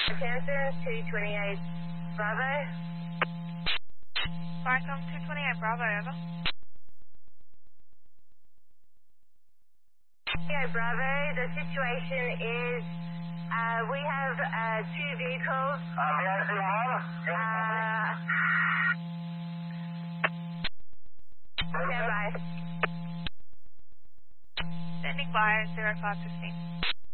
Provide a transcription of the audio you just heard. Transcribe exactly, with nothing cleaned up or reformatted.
Attention, two twenty-eight Bravo. Barcom two twenty-eight Bravo, over. Yeah, Bravo, the situation is uh, we have uh, two vehicles. Uh, stand by. Standing by zero five fifteen.